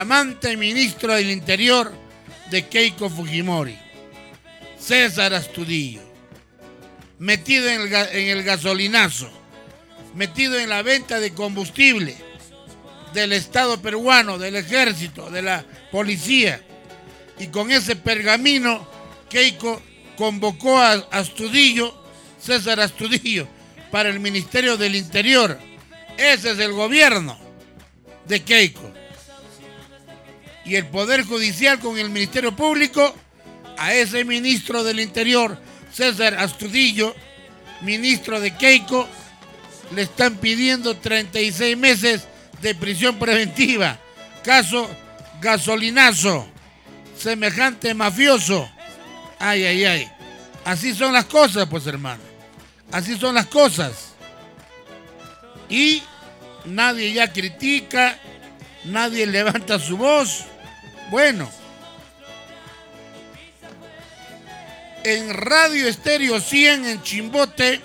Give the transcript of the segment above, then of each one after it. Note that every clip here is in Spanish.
Amante ministro del Interior de Keiko Fujimori, César Astudillo, metido en el gasolinazo, metido en la venta de combustible del Estado peruano, del Ejército, de la Policía. Y con ese pergamino, Keiko convocó a Astudillo, César Astudillo, para el Ministerio del Interior. Ese es el gobierno de Keiko. Y el Poder Judicial con el Ministerio Público, a ese ministro del Interior, César Astudillo, ministro de Keiko, le están pidiendo 36 meses de prisión preventiva. Caso gasolinazo, semejante mafioso. Ay, ay, ay. Así son las cosas, pues, hermano. Así son las cosas. Y nadie ya critica, nadie levanta su voz. Bueno, en Radio Estéreo 100 en Chimbote,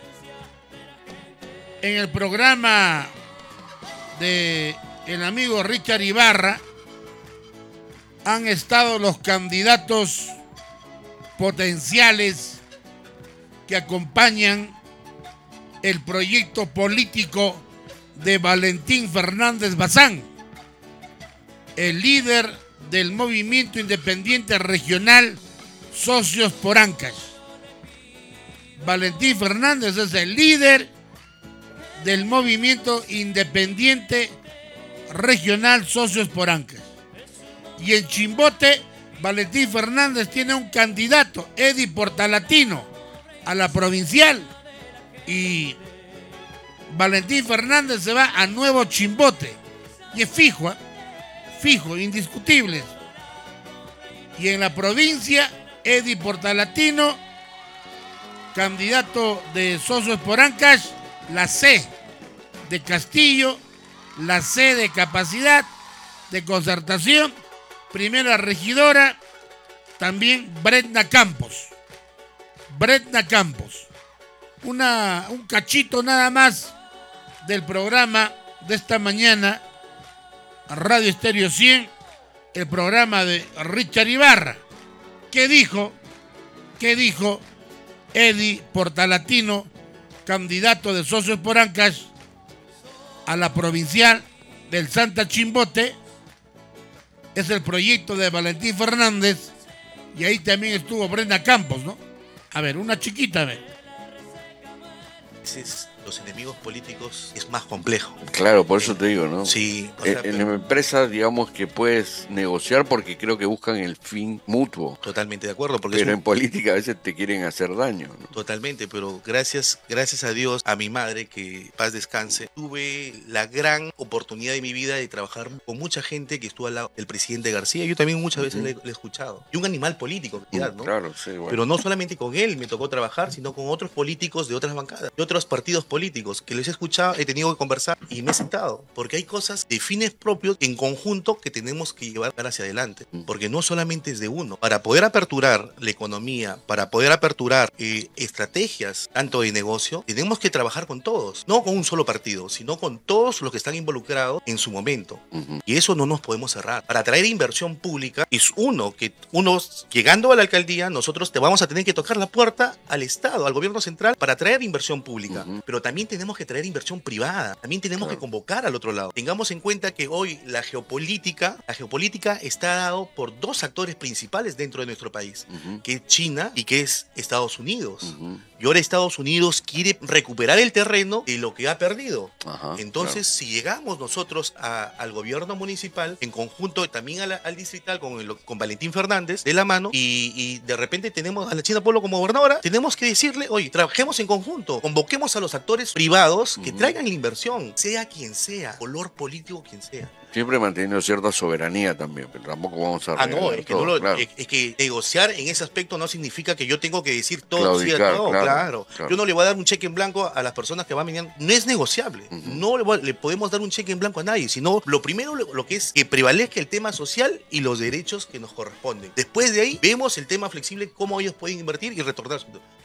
en el programa de el amigo Richard Ibarra, han estado los candidatos potenciales que acompañan el proyecto político de Valentín Fernández Bazán, el líder del movimiento independiente regional Socios por Ancash. Valentín Fernández es el líder del movimiento independiente regional Socios por Ancash. Y en Chimbote, Valentín Fernández tiene un candidato, Eddie Portalatino, a la provincial. Y Valentín Fernández se va a Nuevo Chimbote. Y es fijo, ¿eh? Fijo, indiscutible. Y en la provincia, Eddie Portalatino, candidato de Socios por Ancash, la C de Castillo, la C de Capacidad, de Concertación, primera regidora, también Bretna Campos. Bretna Campos. Un cachito nada más del programa de esta mañana, Radio Estéreo 100, el programa de Richard Ibarra. ¿Qué dijo Eddie Portalatino, candidato de Socios por Ancash a la provincial del Santa Chimbote? Es el proyecto de Valentín Fernández y ahí también estuvo Brenda Campos, ¿no? A ver, una chiquita, a ver. Los enemigos políticos es más complejo. Claro, por eso te digo, ¿no? Sí. En la empresa, digamos que puedes negociar porque creo que buscan el fin mutuo. Totalmente de acuerdo. Porque pero en política a veces te quieren hacer daño, ¿no? Totalmente, pero gracias a Dios, a mi madre, que paz descanse, tuve la gran oportunidad de mi vida de trabajar con mucha gente que estuvo al lado del presidente García. Yo también muchas veces le he escuchado. Y un animal político, ¿no? Claro, sí, bueno. Pero no solamente con él me tocó trabajar, sino con otros políticos de otras bancadas, de otros partidos políticos que les he escuchado, he tenido que conversar y me he sentado, porque hay cosas de fines propios en conjunto que tenemos que llevar hacia adelante, porque no solamente es de uno. Para poder aperturar la economía, para poder aperturar estrategias tanto de negocio, tenemos que trabajar con todos, no con un solo partido, sino con todos los que están involucrados en su momento. Y eso no nos podemos cerrar. Para atraer inversión pública es uno, llegando a la alcaldía, nosotros te vamos a tener que tocar la puerta al Estado, al gobierno central, para atraer inversión pública, pero también tenemos que traer inversión privada, también tenemos que convocar al otro lado. Tengamos en cuenta que hoy la geopolítica está dado por dos actores principales dentro de nuestro país, que es China y que es Estados Unidos. Y ahora Estados Unidos quiere recuperar el terreno de lo que ha perdido. Entonces, si llegamos nosotros al gobierno municipal, en conjunto también al distrital, con Valentín Fernández de la mano, y de repente tenemos a la China Pueblo como gobernadora, tenemos que decirle, oye, trabajemos en conjunto, convoquemos a los actores privados que traigan la inversión, sea quien sea, color político quien sea. Siempre manteniendo cierta soberanía también, pero tampoco vamos a es que, todo, claro. Es que negociar en ese aspecto no significa que yo tengo que decir todo, sí, todo, claro. Yo no le voy a dar un cheque en blanco a las personas que van viniendo, no es negociable, no le podemos dar un cheque en blanco a nadie, sino lo primero lo que es que prevalezca el tema social y los derechos que nos corresponden. Después de ahí vemos el tema flexible, cómo ellos pueden invertir y retornar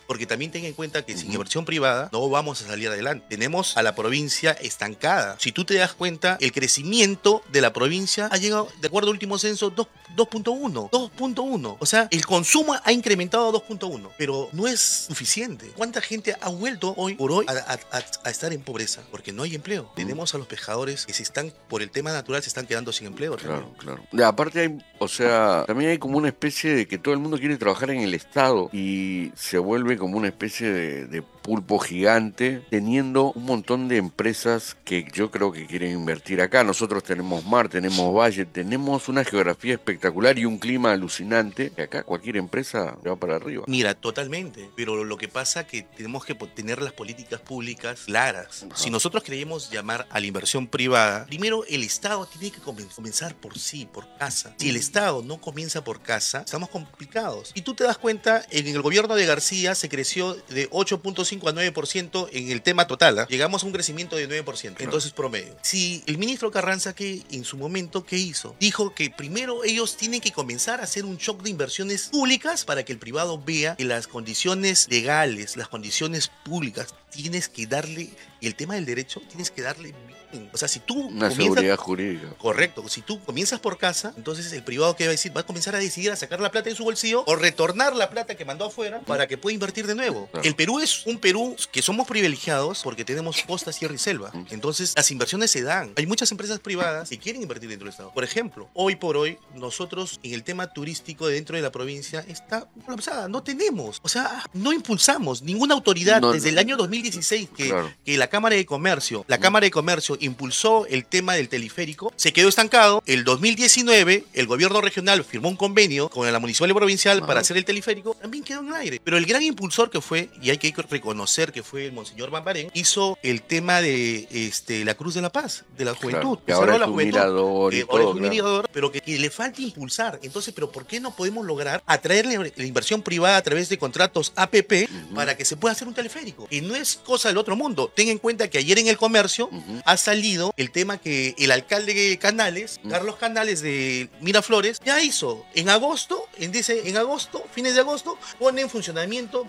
Porque también ten en cuenta que sin inversión privada no vamos a salir adelante. Tenemos a la provincia estancada. Si tú te das cuenta, el crecimiento de la provincia ha llegado, de acuerdo al último censo, 2.1. 2.1. O sea, el consumo ha incrementado a 2.1, pero no es suficiente. ¿Cuánta gente ha vuelto hoy por hoy a estar en pobreza? Porque no hay empleo. Tenemos a los pescadores que por el tema natural, se están quedando sin empleo. Claro, claro. Aparte hay, o sea, también hay como una especie de que todo el mundo quiere trabajar en el Estado y se vuelve como una especie de pulpo gigante, teniendo un montón de empresas que yo creo que quieren invertir acá. Nosotros tenemos mar, tenemos valle, tenemos una geografía espectacular y un clima alucinante, que acá cualquier empresa va para arriba. Mira, totalmente, pero lo que pasa es que tenemos que tener las políticas públicas claras. Ajá. Si nosotros queremos llamar a la inversión privada, primero el Estado tiene que comenzar por sí, por casa. Si el Estado no comienza por casa, estamos complicados. Y tú te das cuenta, en el gobierno de García se creció de 8.5 a 9% en el tema total. Llegamos a un crecimiento de 9%, claro. Entonces promedio. Si el ministro Carranza, que en su momento, ¿qué hizo? Dijo que primero ellos tienen que comenzar a hacer un shock de inversiones públicas para que el privado vea que las condiciones legales, las condiciones públicas, tienes que darle, y el tema del derecho, tienes que darle bien. O sea, si tú una seguridad jurídica. Correcto. Si tú comienzas por casa, entonces el privado, ¿qué va a decir? Va a comenzar a decidir a sacar la plata de su bolsillo o retornar la plata que mandó afuera para que pueda invertir de nuevo. Claro. El Perú es un Perú que somos privilegiados porque tenemos costa, sierra y selva. Entonces, las inversiones se dan. Hay muchas empresas privadas que quieren invertir dentro del Estado. Por ejemplo, hoy por hoy, nosotros en el tema turístico dentro de la provincia está colapsada. No tenemos. O sea, no impulsamos. Ninguna autoridad desde el año 2016 que la Cámara de Comercio impulsó el tema del teleférico, se quedó estancado. El 2019, el gobierno regional firmó un convenio con la municipal y provincial para hacer el teleférico, también quedó en el aire. Pero el gran impulsor que fue, y hay que reconocer que fue el monseñor Bambarén, hizo el tema de la Cruz de la Paz, de la juventud. Claro, que ahora es un mirador y todo, mirador, pero que le falta impulsar. Entonces, ¿pero por qué no podemos lograr atraerle la inversión privada a través de contratos APP para que se pueda hacer un teleférico? Y no es cosa del otro mundo. Ten en cuenta que ayer en el comercio ha salido el tema que el alcalde de Canales, Carlos Canales de Miraflores, ya hizo en agosto, fines de agosto, va a poner en funcionamiento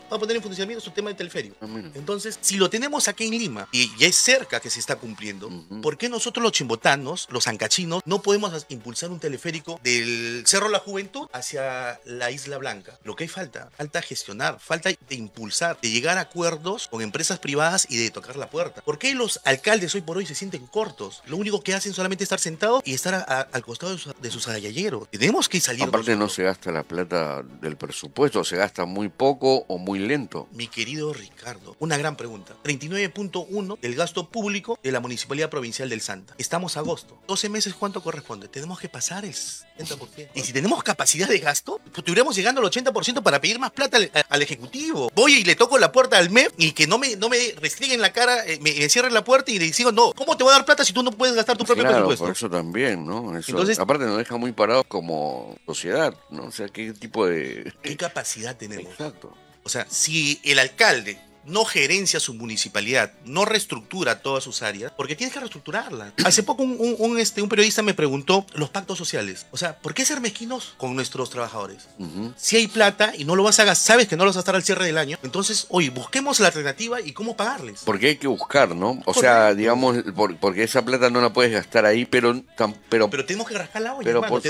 su tema de teleférico. Entonces, si lo tenemos aquí en Lima y ya es cerca que se está cumpliendo, ¿por qué nosotros los chimbotanos, los ancachinos, no podemos impulsar un teleférico del Cerro La Juventud hacia la Isla Blanca? Lo que hay falta gestionar, falta de impulsar, de llegar a acuerdos con empresas privadas y de tocar la puerta. ¿Por qué los alcaldes hoy por hoy se sienten cortos? Lo único que hacen solamente es estar sentados y estar al costado de sus agallalleros. Tenemos que salir. Aparte no se gasta la plata del presupuesto, se gasta muy poco o muy lento. Mi querido Ricardo, una gran pregunta. 39.1 del gasto público de la Municipalidad Provincial del Santa. Estamos a agosto. 12 meses, ¿cuánto corresponde? Tenemos que pasar el 70%. Y si tenemos capacidad de gasto, pues estuviéramos llegando al 80% para pedir más plata al Ejecutivo. Voy y le toco la puerta al MEF y que no me restringen la cara, me cierren la puerta y le digo, no, ¿cómo te voy a dar plata si tú no puedes gastar tu propio presupuesto? Por eso también, ¿no? Eso, entonces, aparte nos deja muy parados como sociedad, ¿no? O sea, ¿qué tipo de...? ¿Qué capacidad tenemos? Exacto. O sea, si el alcalde no gerencia su municipalidad, no reestructura todas sus áreas, porque tienes que reestructurarla. Hace poco un periodista me preguntó los pactos sociales. O sea, ¿por qué ser mezquinos con nuestros trabajadores? Si hay plata y no lo vas a gastar, sabes que no lo vas a gastar al cierre del año, entonces, oye, busquemos la alternativa y cómo pagarles. Porque hay que buscar, ¿no? O sea, digamos, porque esa plata no la puedes gastar ahí, pero tenemos que rascar la olla, hermano.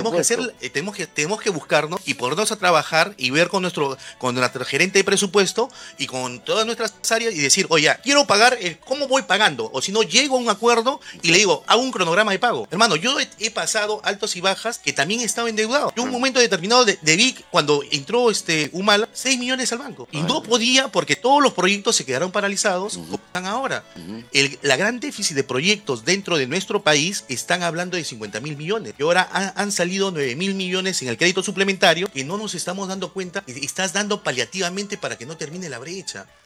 Tenemos que buscarnos y ponernos a trabajar y ver con nuestro gerente de presupuesto y con todas nuestras áreas y decir, oye, quiero pagar, ¿cómo voy pagando? O si no, llego a un acuerdo y le digo, hago un cronograma de pago. Hermano, yo he pasado altos y bajas que también estaba endeudado. Yo en un momento determinado debí, cuando entró Humala, 6 millones al banco. Y no podía porque todos los proyectos se quedaron paralizados como están ahora. La gran déficit de proyectos dentro de nuestro país están hablando de 50.000 millones. Y ahora han salido 9.000 millones en el crédito suplementario que no nos estamos dando cuenta que estás dando paliativamente para que no termine la brecha.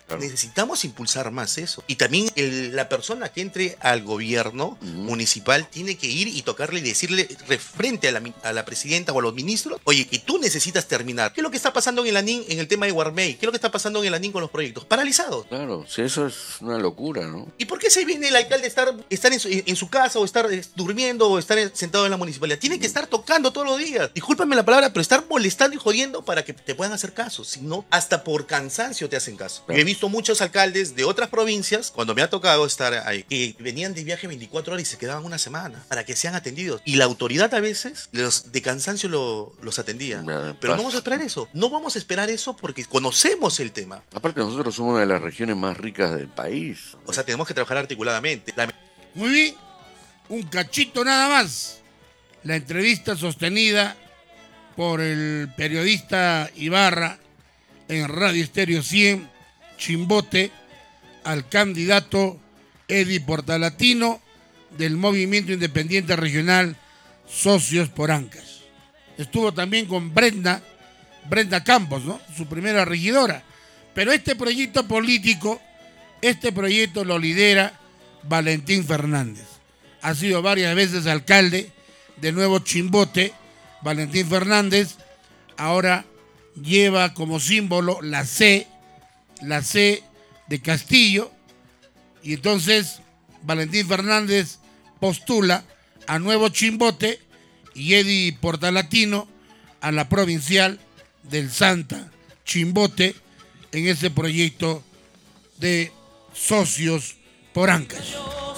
Claro. Necesitamos impulsar más eso. Y también la persona que entre al gobierno municipal tiene que ir y tocarle y decirle frente a la presidenta o a los ministros, oye, que tú necesitas terminar. ¿Qué es lo que está pasando en el ANIN en el tema de Guarmey? ¿Qué es lo que está pasando en el ANIN con los proyectos? Paralizados. Claro, si eso es una locura, ¿no? ¿Y por qué se viene el alcalde a estar en su casa o estar durmiendo o estar sentado en la municipalidad? Tiene que estar tocando todos los días. Discúlpame la palabra, pero estar molestando y jodiendo para que te puedan hacer caso. Si no, hasta por cansancio te hacen caso. Yo he visto muchos alcaldes de otras provincias, cuando me ha tocado estar ahí, que venían de viaje 24 horas y se quedaban una semana para que sean atendidos. Y la autoridad a veces de cansancio los atendía. Pero no vamos a esperar eso. No vamos a esperar eso porque conocemos el tema. Aparte, nosotros somos una de las regiones más ricas del país. O sea, tenemos que trabajar articuladamente. Muy bien, un cachito nada más. La entrevista sostenida por el periodista Ibarra en Radio Estéreo 100, Chimbote, al candidato Eddie Portalatino del Movimiento Independiente Regional Socios por Ancash. Estuvo también con Brenda Campos, ¿no? Su primera regidora. Pero este proyecto político, este proyecto lo lidera Valentín Fernández. Ha sido varias veces alcalde de Nuevo Chimbote. Valentín Fernández ahora lleva como símbolo la C de Castillo, y entonces Valentín Fernández postula a Nuevo Chimbote y Eddie Portalatino a la provincial del Santa Chimbote en ese proyecto de Socios por Ancash.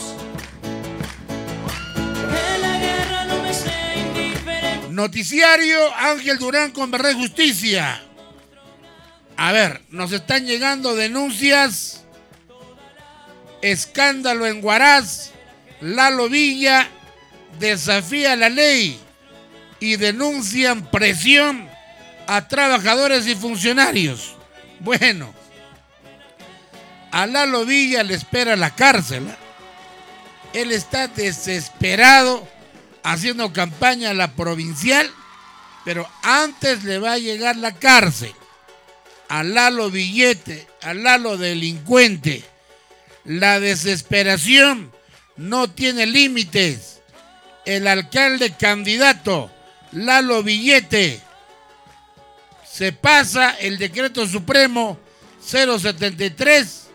Noticiario Ángel Durán con Verdad y Justicia. A ver, nos están llegando denuncias. Escándalo en Huaraz. Lalo Villa desafía la ley y denuncian presión a trabajadores y funcionarios. Bueno, a Lalo Villa le espera la cárcel. Él está desesperado haciendo campaña a la provincial, pero antes le va a llegar la cárcel. A Lalo Billete, a Lalo delincuente. La desesperación no tiene límites. El alcalde candidato Lalo Billete se pasa el decreto supremo 073,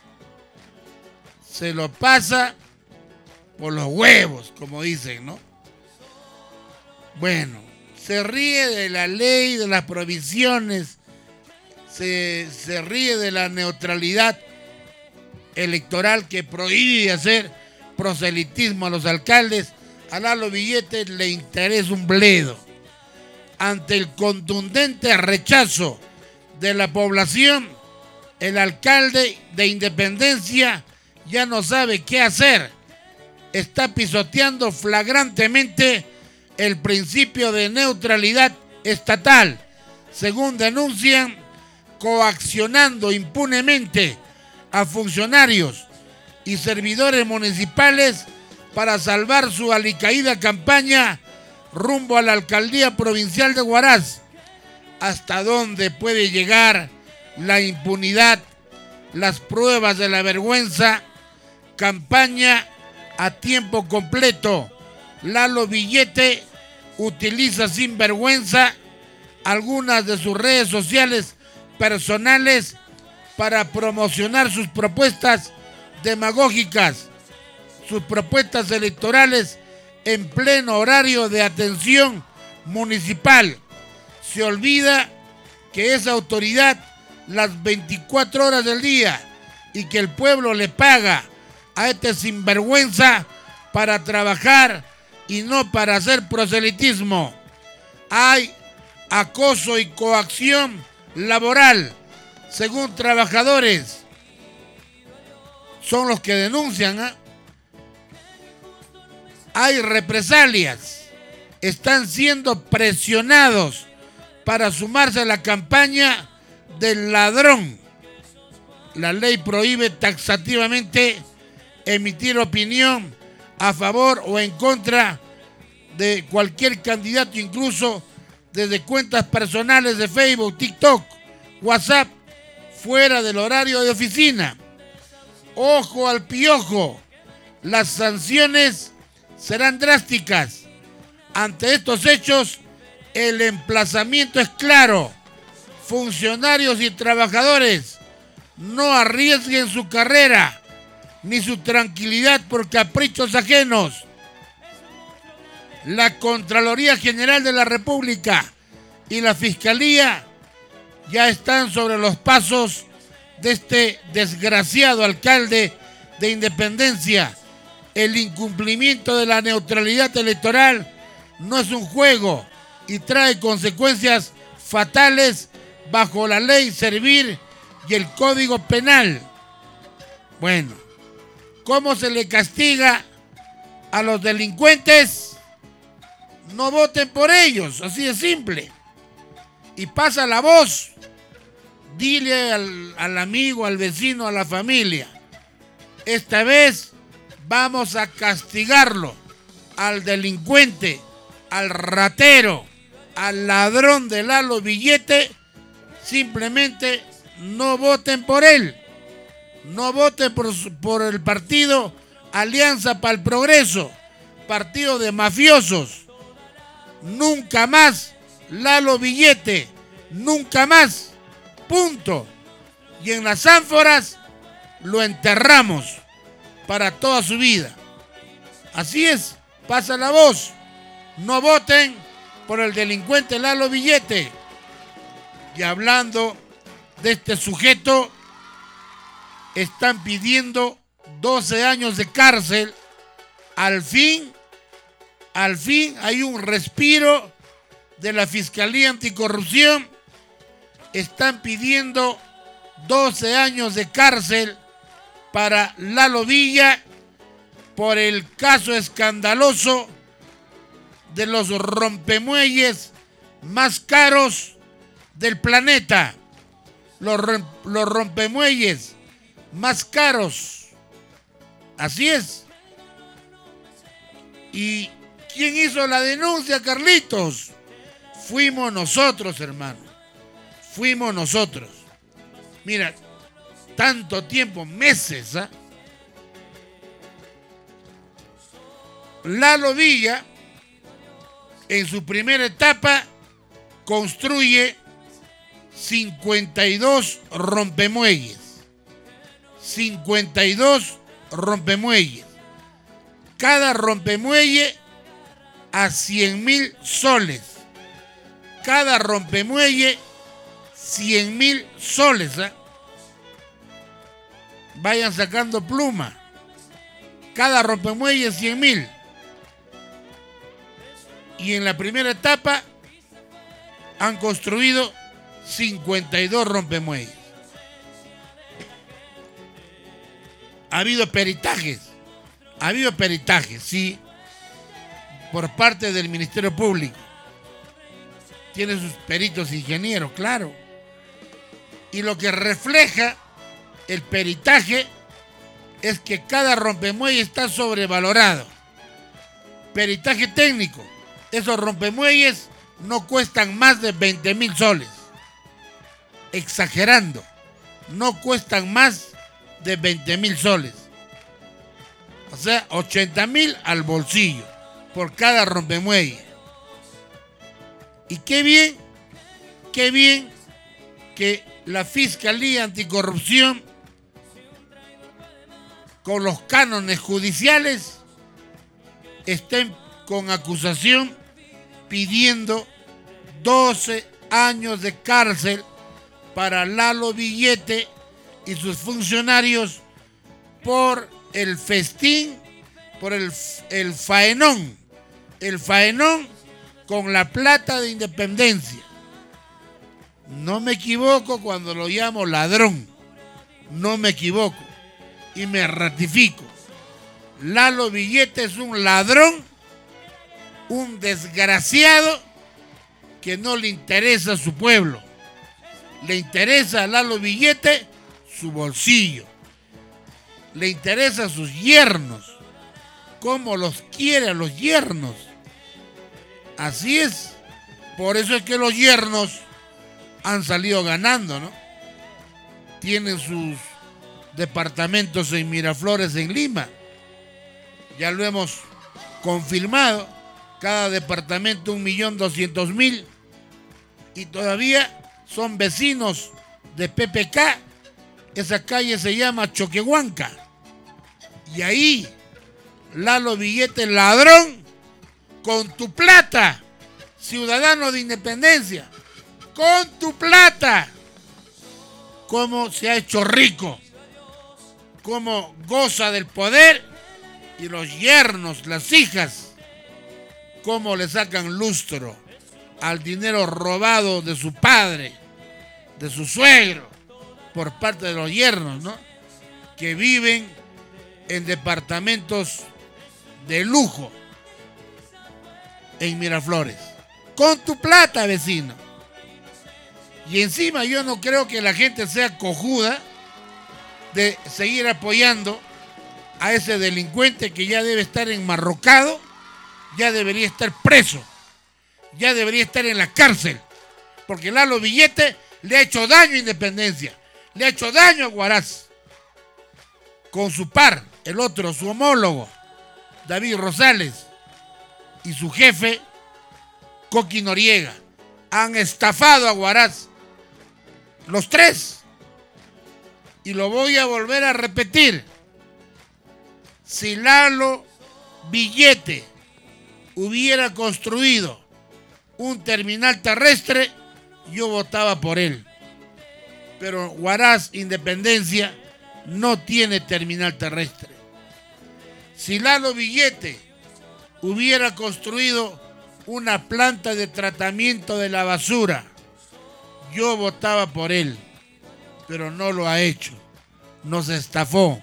se lo pasa por los huevos, como dicen, ¿no? Bueno, se ríe de la ley, de las provisiones, se ríe de la neutralidad electoral que prohíbe hacer proselitismo a los alcaldes. A Lalo Billete le interesa un bledo. Ante el contundente rechazo de la población, el alcalde de Independencia ya no sabe qué hacer. Está pisoteando flagrantemente el principio de neutralidad estatal, según denuncian, coaccionando impunemente a funcionarios y servidores municipales para salvar su alicaída campaña rumbo a la alcaldía provincial de Huaraz. ¿Hasta dónde puede llegar la impunidad, las pruebas de la vergüenza? Campaña a tiempo completo. Lalo Billete utiliza sin vergüenza algunas de sus redes sociales personales para promocionar sus propuestas demagógicas, sus propuestas electorales en pleno horario de atención municipal. Se olvida que es autoridad las 24 horas del día y que el pueblo le paga a este sinvergüenza para trabajar y no para hacer proselitismo. Hay acoso y coacción laboral, según trabajadores. Son los que denuncian, ¿eh? Hay represalias. Están siendo presionados para sumarse a la campaña del ladrón. La ley prohíbe taxativamente emitir opinión a favor o en contra de cualquier candidato, incluso desde cuentas personales de Facebook, TikTok, WhatsApp, fuera del horario de oficina. Ojo al piojo, las sanciones serán drásticas. Ante estos hechos, el emplazamiento es claro. Funcionarios y trabajadores, no arriesguen su carrera ni su tranquilidad por caprichos ajenos. La Contraloría General de la República y la Fiscalía ya están sobre los pasos de este desgraciado alcalde de Independencia. El incumplimiento de la neutralidad electoral no es un juego y trae consecuencias fatales bajo la ley Servir y el Código Penal. Bueno, ¿cómo se le castiga a los delincuentes? No voten por ellos, así de simple. Y pasa la voz. Dile al amigo, al vecino, a la familia. Esta vez vamos a castigarlo, al delincuente, al ratero, al ladrón de Lalo Billete. Simplemente no voten por él. No voten por el partido Alianza para el Progreso, partido de mafiosos. Nunca más Lalo Billete, nunca más. Punto. Y en las ánforas lo enterramos para toda su vida. Así es, pasa la voz. No voten por el delincuente Lalo Billete. Y hablando de este sujeto, están pidiendo 12 años de cárcel. Al fin hay un respiro de la Fiscalía Anticorrupción. Están pidiendo 12 años de cárcel para Lalo Villa por el caso escandaloso de los rompemuelles más caros del planeta. Los rompemuelles más caros. Así es. ¿Y quién hizo la denuncia, Carlitos? Fuimos nosotros, hermano. Fuimos nosotros. Mira, tanto tiempo, meses, ¿eh? Lalo Villa, en su primera etapa, construye 52 rompemuelles. 52 rompemuelles. Cada rompemuelle a 100,000 soles. Cada rompemuelle 100,000 soles. ¿Eh? Vayan sacando pluma. Cada rompemuelle 100,000. Y en la primera etapa han construido 52 rompemuelles. Ha habido peritajes, sí, por parte del Ministerio Público. Tiene sus peritos ingenieros, claro. Y lo que refleja el peritaje es que cada rompemuelle está sobrevalorado. Peritaje técnico. Esos rompemuelles no cuestan más de 20,000 soles. Exagerando. No cuestan más de 20,000 soles. O sea, 80,000 al bolsillo por cada rompemuelle. Y qué bien que la Fiscalía Anticorrupción, con los cánones judiciales, estén con acusación pidiendo 12 años de cárcel para Lalo Billete y sus funcionarios por el festín, por el faenón con la plata de Independencia. No me equivoco cuando lo llamo ladrón, no me equivoco y me ratifico. Lalo Billete es un ladrón, un desgraciado que no le interesa a su pueblo. Le interesa a Lalo Billete su bolsillo. Le interesa a sus yernos. Cómo los quiere a los yernos. Así es. Por eso es que los yernos han salido ganando, ¿no? tienen sus departamentos en Miraflores, en Lima. Ya lo hemos confirmado. Cada departamento 1.200.000. Y todavía son vecinos de PPK. Esa calle se llama Choquehuanca. Y ahí, Lalo Villete, ladrón, con tu plata, ciudadano de Independencia, con tu plata, cómo se ha hecho rico, cómo goza del poder, y los yernos, las hijas, cómo le sacan lustro al dinero robado de su padre, de su suegro, por parte de los yernos, ¿no? Que viven en departamentos de lujo en Miraflores. Con tu plata, vecino. Y encima yo no creo que la gente sea cojuda de seguir apoyando a ese delincuente que ya debe estar enmarrocado, ya debería estar preso, ya debería estar en la cárcel, porque Lalo Villete le ha hecho daño a Independencia, le ha hecho daño a Huaraz, con su par, el otro, su homólogo, David Rosales, y su jefe, Coqui Noriega. Han estafado a Huaraz, los tres. Y lo voy a volver a repetir. Si Lalo Villete hubiera construido un terminal terrestre, yo votaba por él. Pero Huaraz, Independencia, no tiene terminal terrestre. Si Lalo Villete hubiera construido una planta de tratamiento de la basura, yo votaba por él, pero no lo ha hecho, nos estafó.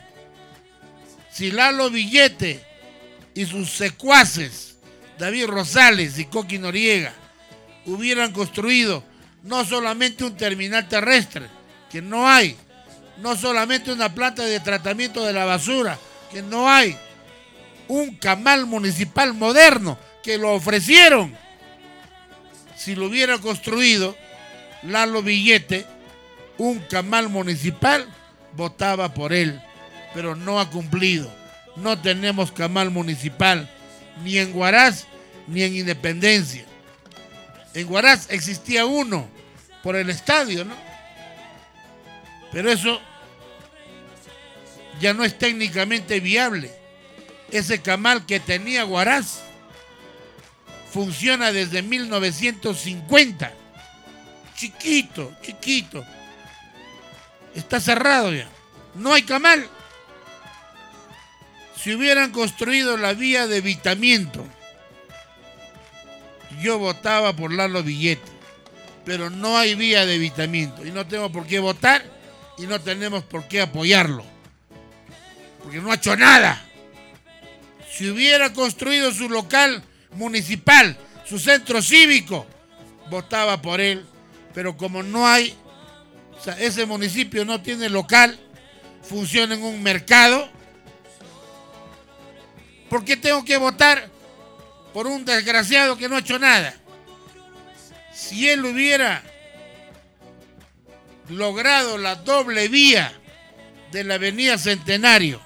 Si Lalo Villete y sus secuaces, David Rosales y Coqui Noriega, hubieran construido no solamente un terminal terrestre, que no hay, no solamente una planta de tratamiento de la basura, que no hay, un camal municipal moderno, que lo ofrecieron. Si lo hubiera construido Lalo Villete, un camal municipal, votaba por él, pero no ha cumplido. No tenemos camal municipal, ni en Huaraz, ni en Independencia. En Huaraz existía uno, por el estadio, ¿no? Pero eso ya no es técnicamente viable. Ese camal que tenía Huaraz funciona desde 1950. Chiquito, chiquito. Está cerrado ya. No hay camal. Si hubieran construido la vía de evitamiento, yo votaba por Lalo Villete. Pero no hay vía de evitamiento. Y no tengo por qué votar y no tenemos por qué apoyarlo. Porque no ha hecho nada. Si hubiera construido su local municipal, su centro cívico, votaba por él. Pero como no hay, o sea, ese municipio no tiene local, funciona en un mercado, ¿por qué tengo que votar por un desgraciado que no ha hecho nada? Si él hubiera logrado la doble vía de la avenida Centenario,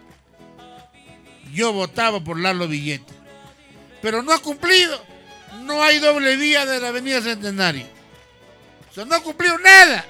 yo votaba por Lalo Villete. Pero no ha cumplido. No hay doble vía de la avenida Centenario. O sea, no ha cumplido nada.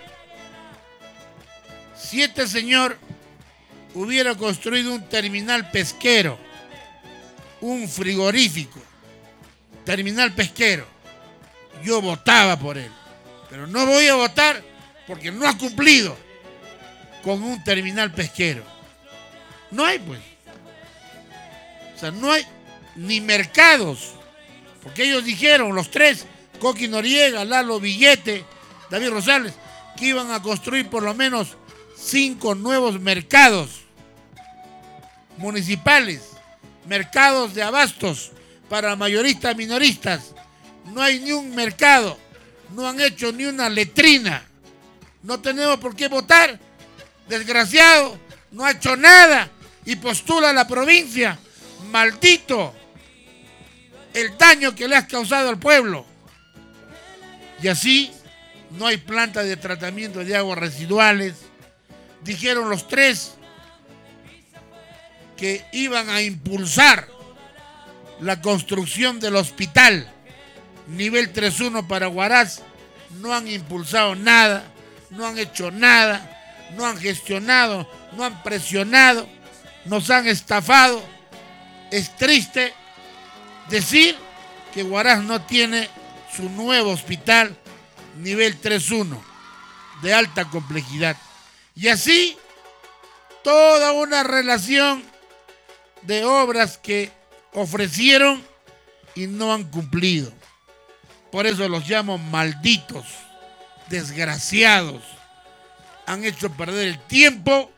Si este señor hubiera construido un terminal pesquero, un frigorífico, terminal pesquero, yo votaba por él. Pero no voy a votar porque no ha cumplido con un terminal pesquero. No hay, pues. O sea, no hay ni mercados. Porque ellos dijeron, los tres, Coqui Noriega, Lalo Villete, David Rosales, que iban a construir por lo menos 5 nuevos mercados municipales, mercados de abastos para mayoristas, minoristas. No hay ni un mercado, no han hecho ni una letrina. No tenemos por qué votar. Desgraciado, no ha hecho nada y postula a la provincia. Maldito el daño que le has causado al pueblo. Y así no hay planta de tratamiento de aguas residuales, dijeron los tres que iban a impulsar la construcción del hospital nivel 3.1 para Huaraz. No han impulsado nada, no han hecho nada, no han gestionado, no han presionado, nos han estafado. Es triste decir que Huaraz no tiene su nuevo hospital nivel 3.1 de alta complejidad. Y así toda una relación de obras que ofrecieron y no han cumplido. Por eso los llamo malditos, desgraciados. Han hecho perder el tiempo,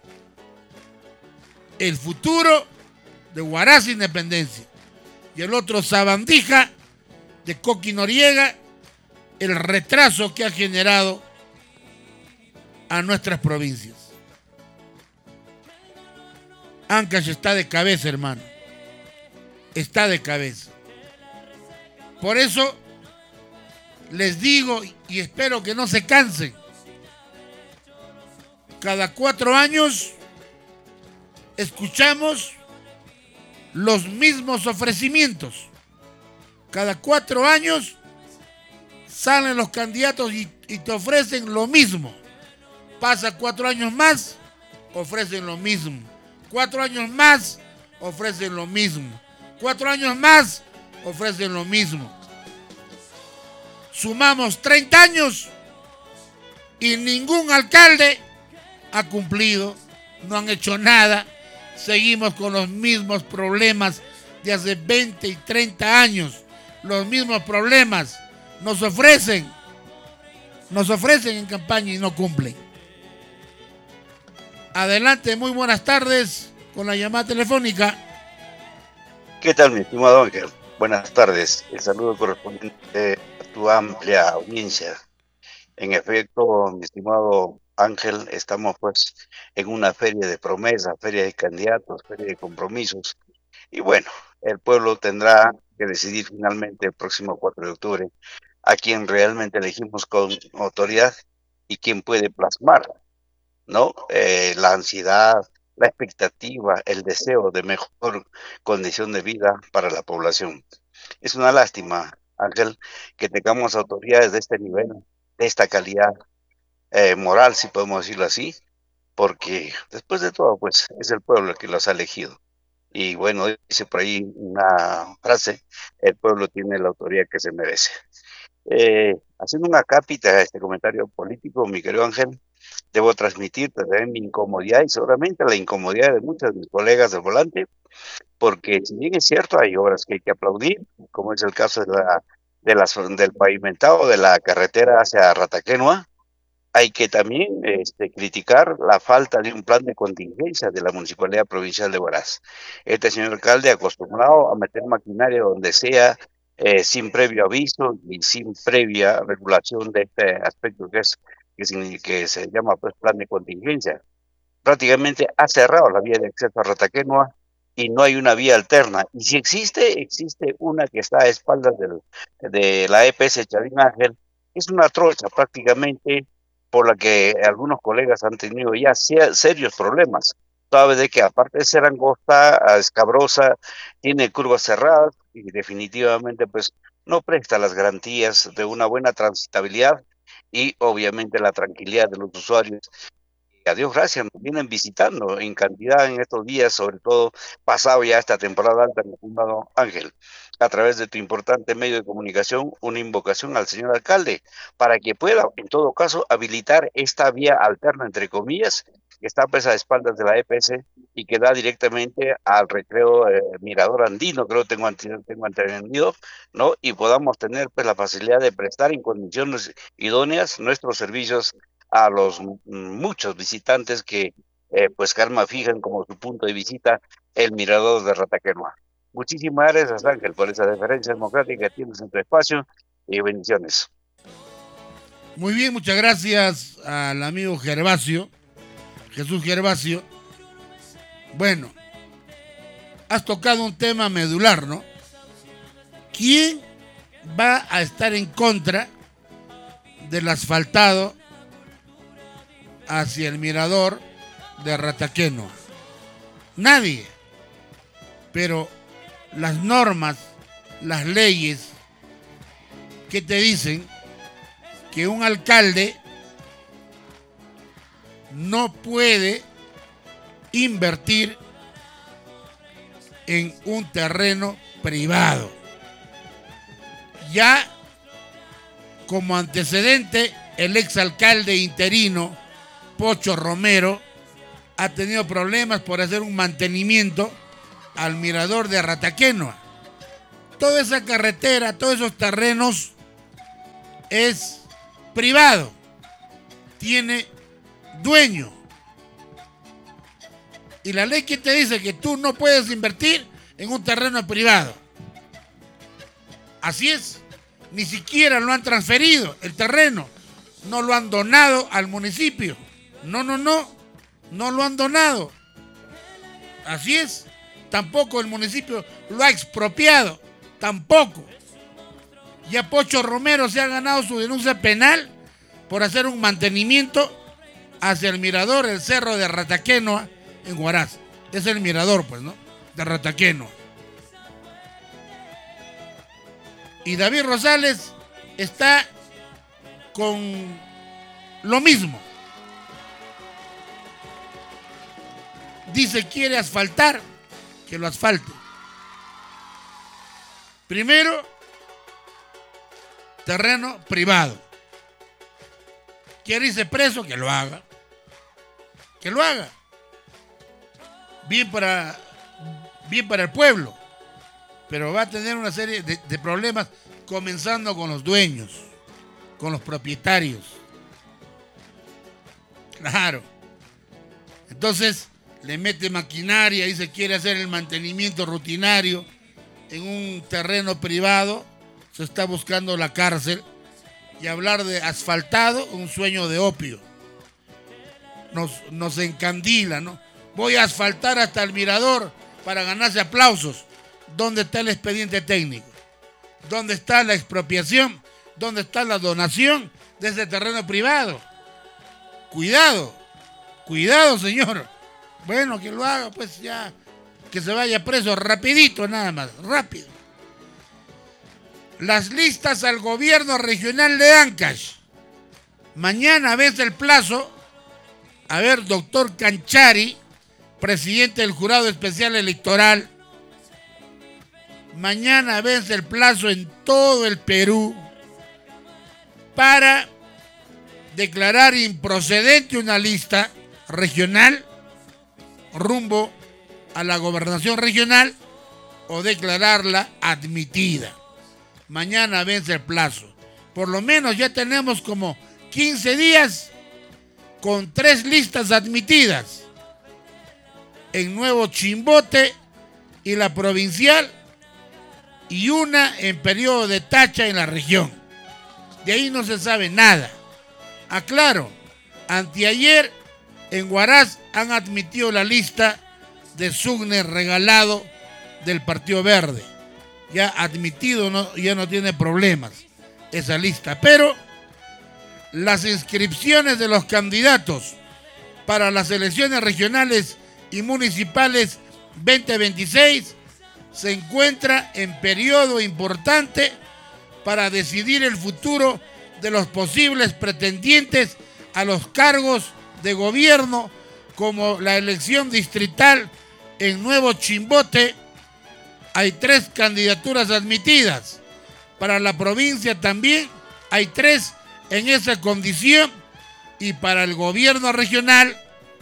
el futuro de Huaraz Independencia. Y el otro sabandija de Coqui Noriega, el retraso que ha generado a nuestras provincias. Ancash está de cabeza, hermano. Está de cabeza. Por eso les digo y espero que no se cansen. Cada 4 años escuchamos los mismos ofrecimientos. Cada 4 años salen los candidatos y te ofrecen lo mismo. Pasa 4 años más, ofrecen lo mismo. 4 años más, ofrecen lo mismo. 4 años más, ofrecen lo mismo. Sumamos 30 años y ningún alcalde ha cumplido, no han hecho nada. Seguimos con los mismos problemas de hace 20 y 30 años. Los mismos problemas nos ofrecen en campaña y no cumplen. Adelante, muy buenas tardes con la llamada telefónica. ¿Qué tal, mi estimado Ángel? Buenas tardes. El saludo correspondiente a tu amplia audiencia. En efecto, mi estimado Ángel, estamos pues en una feria de promesas, feria de candidatos, feria de compromisos. Y bueno, el pueblo tendrá que decidir finalmente el próximo 4 de octubre a quien realmente elegimos con autoridad y quien puede plasmar, ¿no? La ansiedad, la expectativa, el deseo de mejor condición de vida para la población. Es una lástima, Ángel, que tengamos autoridades de este nivel, de esta calidad moral, si podemos decirlo así, porque después de todo, pues es el pueblo el que los ha elegido. Y bueno, dice por ahí una frase, el pueblo tiene la autoridad que se merece. Haciendo una cápita a este comentario político, mi querido Ángel, debo transmitirte también mi incomodidad y seguramente la incomodidad de muchos de mis colegas del volante, porque si bien es cierto, hay obras que hay que aplaudir, como es el caso del pavimentado de la carretera hacia Rataquenua. Hay que también criticar la falta de un plan de contingencia de la Municipalidad Provincial de Huaraz. Este señor alcalde acostumbrado a meter maquinaria donde sea, sin previo aviso y sin previa regulación de este aspecto que se llama pues plan de contingencia. Prácticamente ha cerrado la vía de acceso a Rataquenua y no hay una vía alterna. Y si existe una que está a espaldas de la EPS Chavín Ángel. Es una trocha prácticamente por la que algunos colegas han tenido ya serios problemas. Sabe de que aparte de ser angosta, escabrosa, tiene curvas cerradas y definitivamente pues no presta las garantías de una buena transitabilidad y obviamente la tranquilidad de los usuarios. A Dios gracias, nos vienen visitando en cantidad en estos días, sobre todo pasado ya esta temporada alta, mi estimado Ángel. A través de tu importante medio de comunicación, una invocación al señor alcalde para que pueda, en todo caso, habilitar esta vía alterna, entre comillas, que está pues a espaldas de la EPS y que da directamente al recreo Mirador Andino, creo tengo entendido, ¿no? Y podamos tener pues la facilidad de prestar en condiciones idóneas nuestros servicios a los muchos visitantes que pues Karma fijan como su punto de visita el Mirador de Rataquenua. Muchísimas gracias, Ángel, por esa deferencia democrática que tienes en tu espacio y bendiciones. Muy bien, muchas gracias al amigo Jesús Gervasio. Bueno, has tocado un tema medular, ¿no? ¿Quién va a estar en contra del asfaltado hacia el Mirador de Rataqueno. Nadie. Pero las normas, las leyes que te dicen que un alcalde no puede invertir en un terreno privado. Ya como antecedente, el exalcalde interino Pocho Romero ha tenido problemas por hacer un mantenimiento al mirador de Rataqueno. Toda esa carretera, todos esos terrenos es privado, tiene dueño. Y la ley que te dice que tú no puedes invertir en un terreno privado. Así es, ni siquiera lo han transferido el terreno, no lo han donado al municipio. No lo han donado. Así es, tampoco el municipio lo ha expropiado, tampoco. Ya Pocho Romero se ha ganado su denuncia penal por hacer un mantenimiento hacia el mirador, el cerro de Rataqueno en Huaraz. Es el mirador, pues, ¿no? De Rataqueno. Y David Rosales está con lo mismo. Dice quiere asfaltar, que lo asfalte. Primero, terreno privado. Quiere irse preso, que lo haga. Que lo haga. Bien para el pueblo. Pero va a tener una serie de problemas, comenzando con los dueños, con los propietarios. Claro. Entonces, le mete maquinaria y se quiere hacer el mantenimiento rutinario en un terreno privado. Se está buscando la cárcel. Y hablar de asfaltado, un sueño de opio. Nos encandila, ¿no? Voy a asfaltar hasta el mirador para ganarse aplausos. ¿Dónde está el expediente técnico? ¿Dónde está la expropiación? ¿Dónde está la donación de ese terreno privado? Cuidado, señor. Bueno, que lo haga, pues ya, que se vaya preso rapidito, nada más, rápido. Las listas al gobierno regional de Ancash. Mañana vence el plazo. A ver, doctor Canchari, presidente del Jurado Especial Electoral. Mañana vence el plazo en todo el Perú para declarar improcedente una lista regional rumbo a la gobernación regional o declararla admitida. Mañana vence el plazo. Por lo menos ya tenemos como 15 días con 3 listas admitidas. En Nuevo Chimbote y la provincial, y una en periodo de tacha en la región. De ahí no se sabe nada. Aclaro, anteayer en Huaraz han admitido la lista de Sugne Regalado del Partido Verde. Ya admitido, ya no tiene problemas esa lista. Pero las inscripciones de los candidatos para las elecciones regionales y municipales 2026 se encuentra en periodo importante para decidir el futuro de los posibles pretendientes a los cargos de gobierno, como la elección distrital en Nuevo Chimbote. Hay 3 candidaturas admitidas. Para la provincia también hay 3 en esa condición, y para el gobierno regional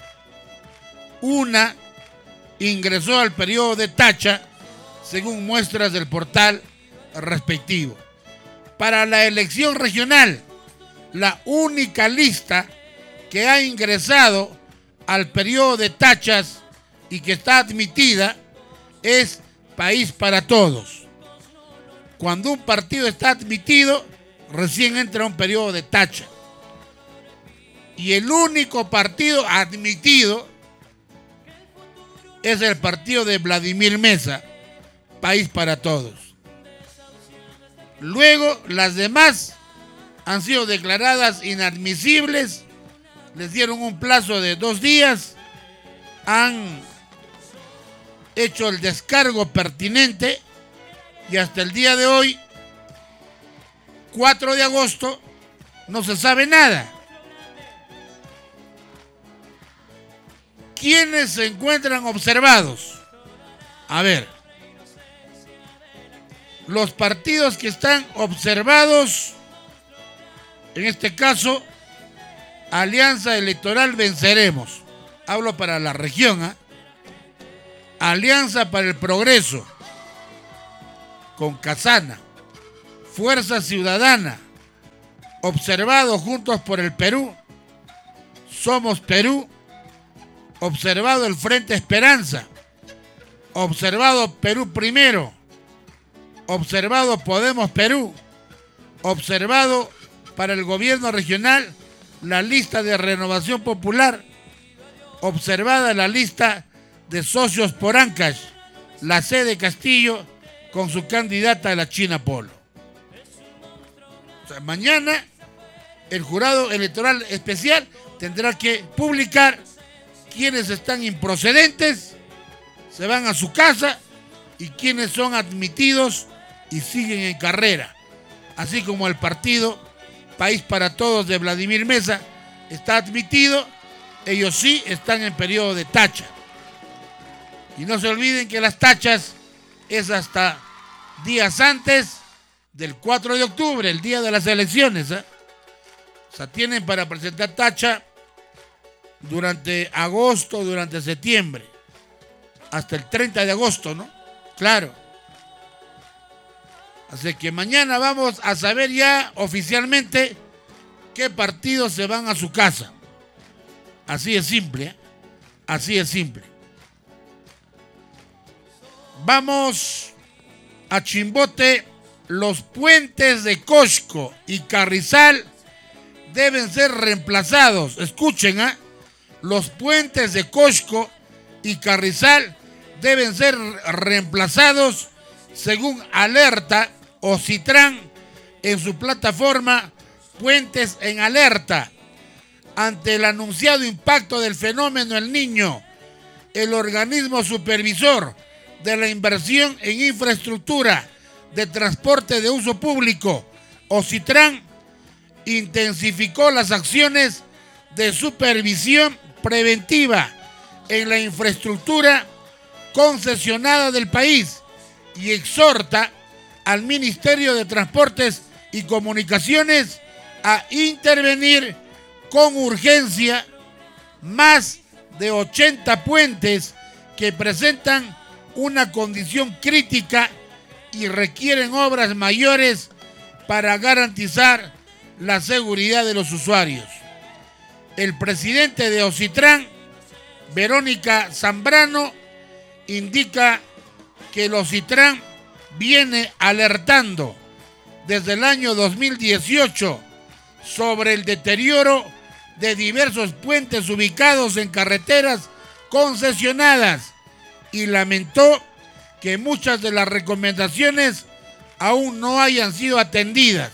una ingresó al periodo de tacha, según muestras del portal respectivo. Para la elección regional, la única lista que ha ingresado al periodo de tachas y que está admitida es País para Todos. Cuando un partido está admitido, recién entra a un periodo de tacha. Y el único partido admitido es el partido de Vladimir Mesa, País para Todos. Luego, las demás han sido declaradas inadmisibles. Les dieron un plazo de 2 días han hecho el descargo pertinente y hasta el día de hoy, 4 de agosto, no se sabe nada. ¿Quiénes se encuentran observados? A ver, los partidos que están observados, en este caso, Alianza Electoral Venceremos. Hablo para la región, ¿eh? Alianza para el Progreso, con Casana. Fuerza Ciudadana, observado Juntos por el Perú. Somos Perú, observado el Frente Esperanza, observado Perú Primero, observado Podemos Perú, observado para el gobierno regional la lista de Renovación Popular, observada la lista de socios por Ancash, la C de Castillo con su candidata a la China Polo. O sea, mañana el jurado electoral especial tendrá que publicar quienes están improcedentes, se van a su casa, y quienes son admitidos y siguen en carrera. Así como el partido País para Todos de Vladimir Mesa está admitido, ellos sí están en periodo de tacha. Y no se olviden que las tachas es hasta días antes del 4 de octubre, el día de las elecciones, ¿eh? O sea, tienen para presentar tacha durante agosto, durante septiembre, hasta el 30 de agosto, ¿no? Claro. Así que mañana vamos a saber ya oficialmente qué partidos se van a su casa. Así es simple, ¿eh? Así es simple. Vamos a Chimbote. Los puentes de Cosco y Carrizal deben ser reemplazados. Escuchen, ¿eh? Los puentes de Cosco y Carrizal deben ser reemplazados según alerta Ocitran en su plataforma Puentes en Alerta. Ante el anunciado impacto del fenómeno El Niño, el organismo supervisor de la inversión en infraestructura de transporte de uso público, Ocitran, intensificó las acciones de supervisión preventiva en la infraestructura concesionada del país y exhorta al Ministerio de Transportes y Comunicaciones a intervenir con urgencia más de 80 puentes que presentan una condición crítica y requieren obras mayores para garantizar la seguridad de los usuarios. El presidente de Ocitran, Verónica Zambrano, indica que el Ocitran viene alertando desde el año 2018 sobre el deterioro de diversos puentes ubicados en carreteras concesionadas y lamentó que muchas de las recomendaciones aún no hayan sido atendidas.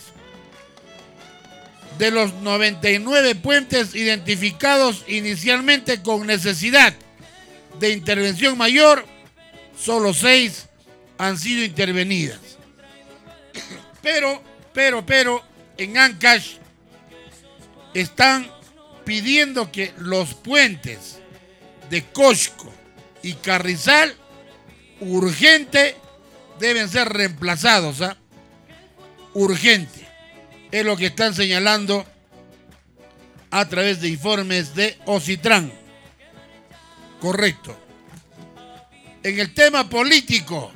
De los 99 puentes identificados inicialmente con necesidad de intervención mayor, solo 6 han sido intervenidas. Pero, en Ancash están pidiendo que los puentes de Cosco y Carrizal urgente deben ser reemplazados, ¿eh? Urgente. Es lo que están señalando a través de informes de Ocitran. Correcto. En el tema político,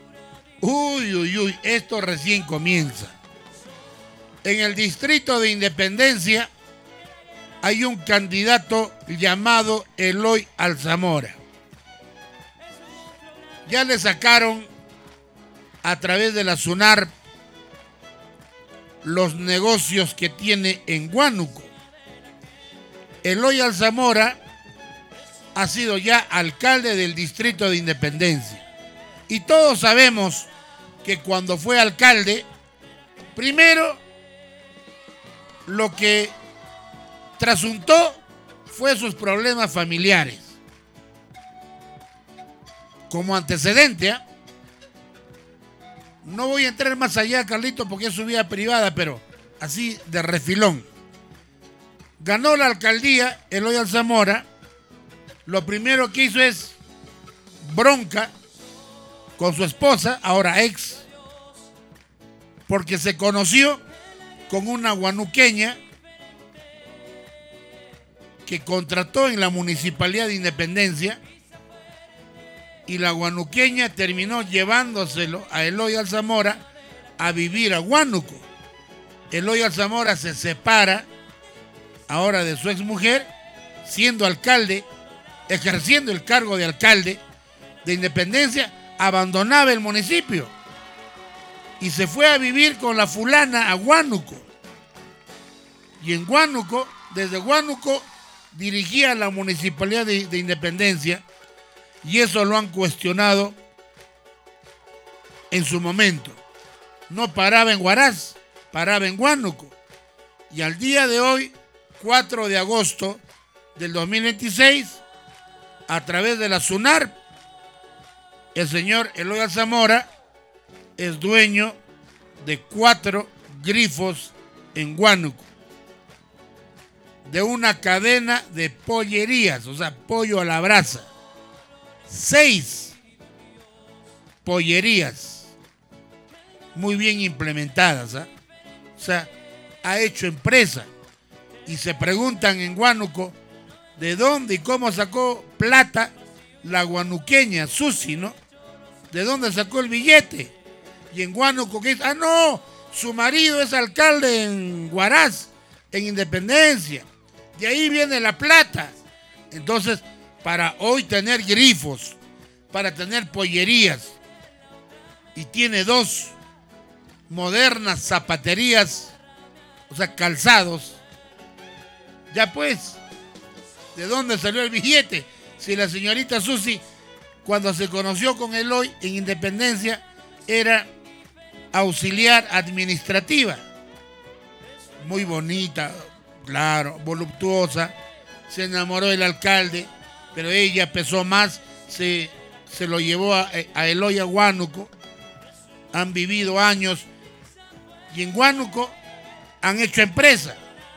esto recién comienza. En el distrito de Independencia hay un candidato llamado Eloy Alzamora. Ya le sacaron a través de la SUNAR los negocios que tiene en Huánuco. Eloy Alzamora ha sido ya alcalde del distrito de Independencia. Y todos sabemos que cuando fue alcalde, primero lo que trasuntó fue sus problemas familiares. como antecedente, ¿eh? No voy a entrar más allá, Carlito, porque es su vida privada, pero así de refilón. Ganó la alcaldía Eloy Alzamora. Lo primero que hizo es bronca con su esposa, ahora ex, porque se conoció con una guanuqueña que contrató en la Municipalidad de Independencia, y la guanuqueña terminó llevándoselo a Eloy Alzamora a vivir a Huánuco. Eloy Alzamora se separa ahora de su exmujer, siendo alcalde, ejerciendo el cargo de alcalde de Independencia, abandonaba el municipio y se fue a vivir con la fulana a Huánuco. Y en Huánuco, desde Huánuco, dirigía la Municipalidad de Independencia, y eso lo han cuestionado en su momento. No paraba en Huaraz, paraba en Huánuco. Y al día de hoy, 4 de agosto del 2026, a través de la SUNAR, el señor Eloy Alzamora es dueño de 4 grifos en Huánuco, de una cadena de pollerías, o sea, pollo a la brasa. 6 pollerías muy bien implementadas, ¿eh? O sea, ha hecho empresa. Y se preguntan en Huánuco de dónde y cómo sacó plata la guanuqueña Susi, ¿no? ¿De dónde sacó el billete? Y en Huánuco, ¿qué es? Ah, no, su marido es alcalde en Huaraz, en Independencia. De ahí viene la plata. Entonces, para hoy tener grifos, para tener pollerías, y tiene 2 modernas zapaterías, o sea, calzados, ya pues, ¿de dónde salió el billete? Si la señorita Susi, cuando se conoció con Eloy en Independencia, era auxiliar administrativa, muy bonita, claro, voluptuosa, se enamoró del alcalde, pero ella pesó más, se lo llevó a Eloy a Huánuco, han vivido años, y en Huánuco han hecho empresa.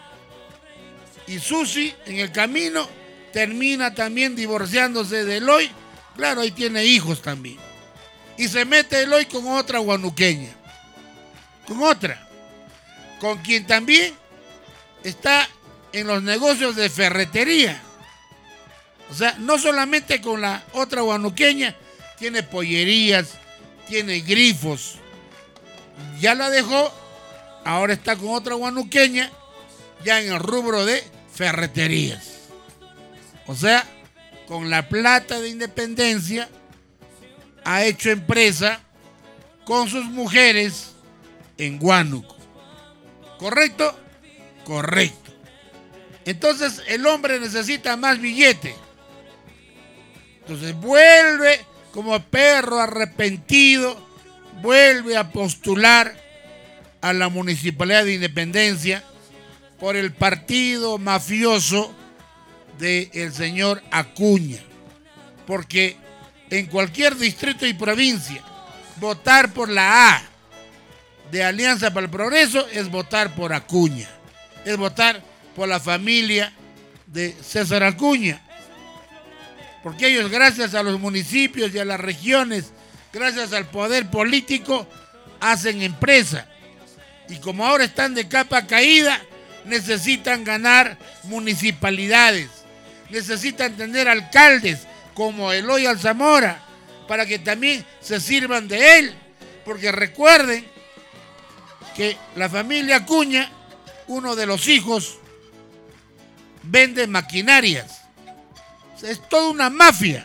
Y Susi, en el camino, termina también divorciándose de Eloy. Claro, ahí tiene hijos también. Y se mete Eloy con otra guanuqueña. Con otra. Con quien también está en los negocios de ferretería. O sea, no solamente con la otra guanuqueña, tiene pollerías, tiene grifos. Ya la dejó, ahora está con otra guanuqueña, ya en el rubro de ferreterías. O sea, con la plata de Independencia, ha hecho empresa con sus mujeres en Huánuco. ¿Correcto? Correcto. Entonces el hombre necesita más billete. Entonces vuelve como perro arrepentido, vuelve a postular a la Municipalidad de Independencia por el partido mafioso del señor Acuña. Porque en cualquier distrito y provincia, votar por la A de Alianza para el Progreso es votar por Acuña, es votar por la familia de César Acuña. Porque ellos, gracias a los municipios y a las regiones, gracias al poder político, hacen empresa. Y como ahora están de capa caída, necesitan ganar municipalidades, necesitan tener alcaldes como Eloy Alzamora, para que también se sirvan de él. Porque recuerden que la familia Acuña, uno de los hijos, vende maquinarias. Es toda una mafia.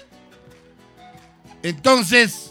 Entonces,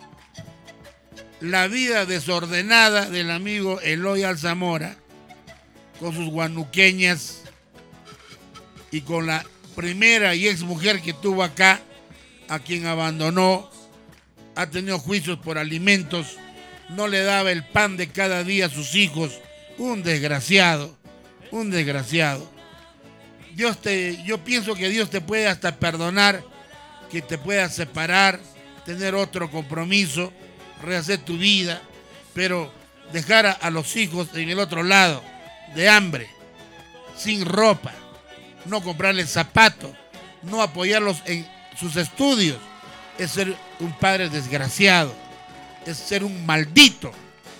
la vida desordenada del amigo Eloy Alzamora, con sus guanuqueñas y con la primera y ex mujer que tuvo acá, a quien abandonó, ha tenido juicios por alimentos, no le daba el pan de cada día a sus hijos. Un desgraciado, un desgraciado. Yo pienso que Dios te puede hasta perdonar que te puedas separar, tener otro compromiso, rehacer tu vida, pero dejar a los hijos en el otro lado, de hambre, sin ropa, no comprarles zapatos, no apoyarlos en sus estudios, es ser un padre desgraciado, es ser un maldito,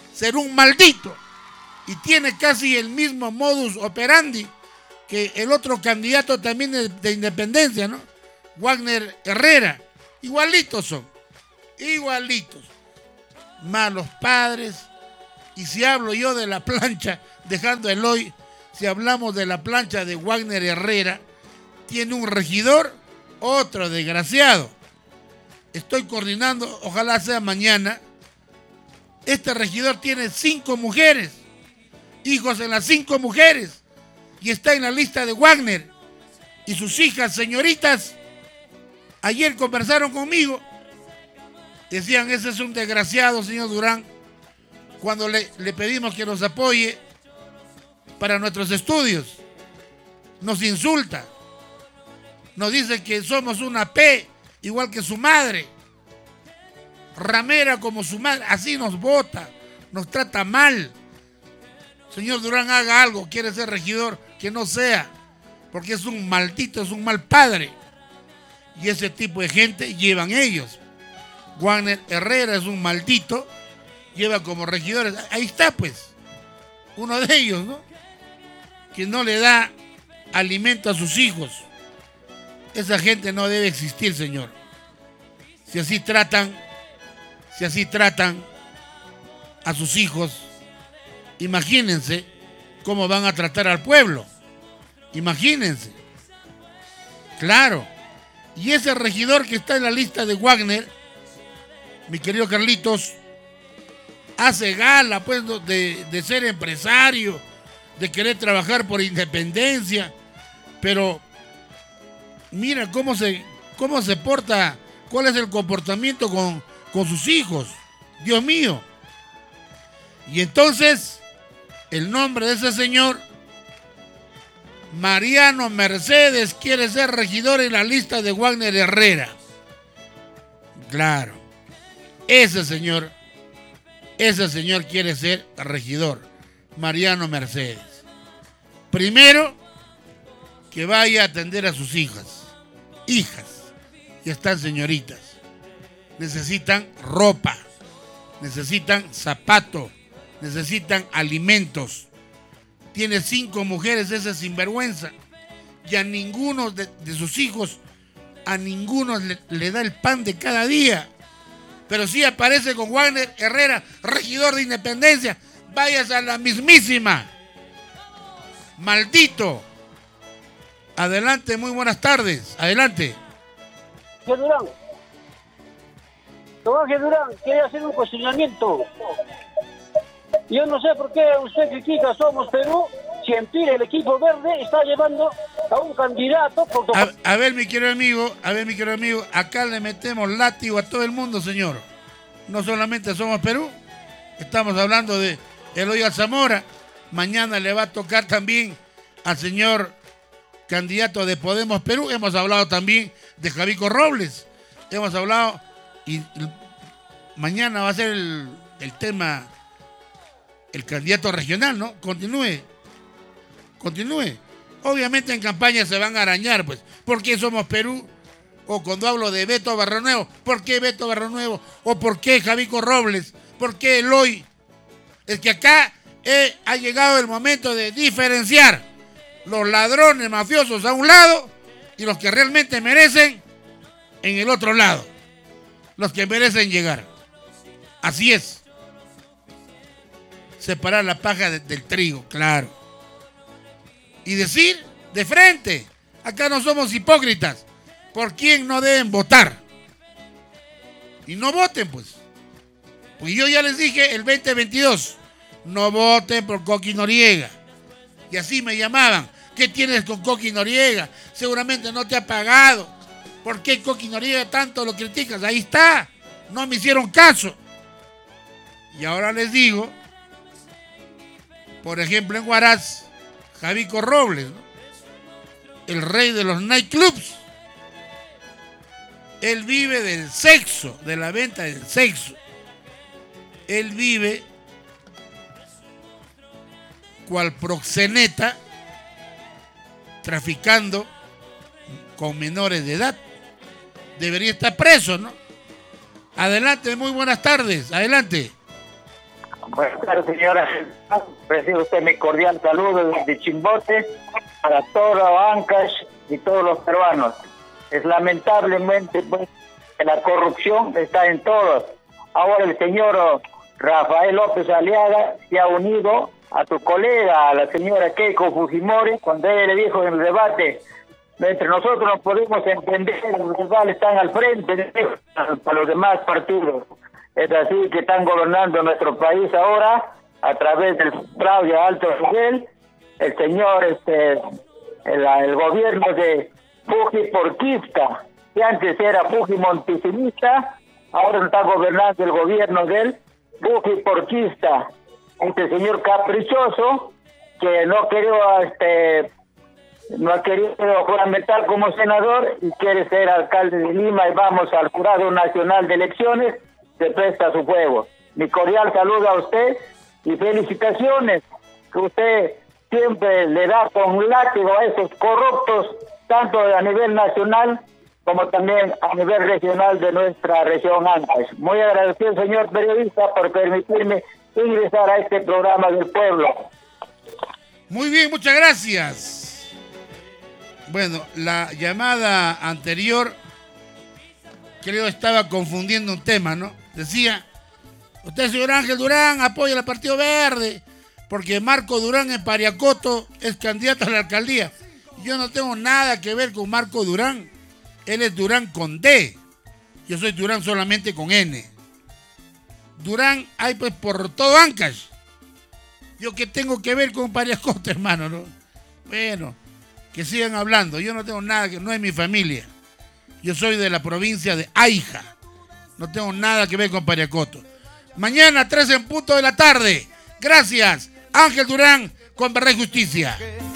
y tiene casi el mismo modus operandi que el otro candidato también de independencia, ¿no? Wagner Herrera, igualitos son, igualitos, malos padres. Y si hablo yo de la plancha, dejando el hoy, si hablamos de la plancha de Wagner Herrera, tiene un regidor, otro desgraciado. Estoy coordinando, ojalá sea mañana. Este regidor tiene 5 mujeres, hijos en las 5 mujeres, y está en la lista de Wagner. Y sus hijas, señoritas, ayer conversaron conmigo, decían, ese es un desgraciado, señor Durán. Cuando le pedimos que nos apoye para nuestros estudios, nos insulta, nos dice que somos una P, igual que su madre, ramera como su madre, así nos vota, nos trata mal. Señor Durán, haga algo, quiere ser regidor, que no sea, porque es un maldito, es un mal padre. Y ese tipo de gente llevan ellos. Wagner Herrera es un maldito, lleva como regidores, ahí está pues, uno de ellos, ¿no? Que no le da alimento a sus hijos. Esa gente no debe existir, señor. Si así tratan a sus hijos, imagínense cómo van a tratar al pueblo. Imagínense. Claro. Y ese regidor que está en la lista de Wagner, mi querido Carlitos, hace gala pues de ser empresario, de querer trabajar por independencia, pero mira cómo se porta, cuál es el comportamiento con sus hijos. Dios mío. Y entonces, el nombre de ese señor, Mariano Mercedes, quiere ser regidor en la lista de Wagner Herrera. Claro, ese señor quiere ser regidor, Mariano Mercedes. Primero, que vaya a atender a sus hijas, y están señoritas. Necesitan ropa, necesitan zapatos, necesitan alimentos. Tiene 5 mujeres ese sinvergüenza, y a ninguno de sus hijos, a ninguno le da el pan de cada día. Pero sí aparece con Wagner Herrera, regidor de Independencia. Vayas a la mismísima. Maldito. Adelante, muy buenas tardes. Adelante. Señor Durán. Don Ángel Durán, quiere hacer un cuestionamiento. Yo no sé por qué usted critica Somos Perú, si en Pire el equipo verde está llevando a un candidato. A ver, mi querido amigo, acá le metemos látigo a todo el mundo, señor. No solamente Somos Perú, estamos hablando de Eloy Alzamora. Mañana le va a tocar también al señor candidato de Podemos Perú. Hemos hablado también de Javico Robles. Hemos hablado, y mañana va a ser el tema, el candidato regional, ¿no? Continúe. Obviamente en campaña se van a arañar, pues. ¿Por qué Somos Perú? O cuando hablo de Beto Barronuevo, ¿por qué Beto Barronuevo? O ¿por qué Javico Robles? ¿Por qué Eloy? Es que acá ha llegado el momento de diferenciar los ladrones mafiosos a un lado y los que realmente merecen en el otro lado. Los que merecen llegar. Así es. Separar la paja del trigo, claro. Y decir de frente, acá no somos hipócritas, por quién no deben votar. Y no voten, pues. Pues yo ya les dije el 2022, no voten por Coqui Noriega. Y así me llamaban. ¿Qué tienes con Coqui Noriega? Seguramente no te ha pagado. ¿Por qué Coqui Noriega tanto lo criticas? Ahí está. No me hicieron caso. Y ahora les digo, por ejemplo en Huaraz, Javico Robles, ¿no? El rey de los nightclubs. Él vive del sexo, de la venta del sexo. Él vive cual proxeneta, traficando con menores de edad. Debería estar preso, ¿no? Adelante, muy buenas tardes. Adelante. Buenas tardes, señora. Recibe usted mi cordial saludo desde Chimbote para todos los Ancash y todos los peruanos. Es lamentablemente pues, que la corrupción está en todos. Ahora el señor Rafael López Aliaga se ha unido a tu colega, a la señora Keiko Fujimori, cuando ella le dijo en el debate, entre nosotros no podemos entender, los rivales están al frente para los demás partidos. Es así que están gobernando nuestro país ahora a través del fraude a alto nivel. El señor, el gobierno de Fujiporquista, que antes era Fujimontisimista, ahora está gobernando el gobierno del Fujiporquista. Este señor caprichoso que no ha querido juramentar como senador y quiere ser alcalde de Lima y vamos al Jurado Nacional de Elecciones, se presta a su juego. Mi cordial saludo a usted y felicitaciones que usted siempre le da con látigo a esos corruptos, tanto a nivel nacional como también a nivel regional de nuestra región Ancash. Muy agradecido, señor periodista, por permitirme ingresar a este programa del pueblo. Muy bien, muchas gracias. Bueno, la llamada anterior creo estaba confundiendo un tema, ¿no? Decía, usted, señor Ángel Durán, apoya al Partido Verde porque Marco Durán en Pariacoto es candidato a la alcaldía. Yo no tengo nada que ver con Marco Durán. Él es Durán con D. Yo soy Durán solamente con N. Durán hay pues por todo Ancash. Yo qué tengo que ver con Pariacoto, hermano, ¿no? Bueno, que sigan hablando. Yo no tengo nada, que no es mi familia. Yo soy de la provincia de Aija. No tengo nada que ver con Pariacoto. Mañana 3 en punto de la tarde. Gracias. Ángel Durán con Verdad y Justicia.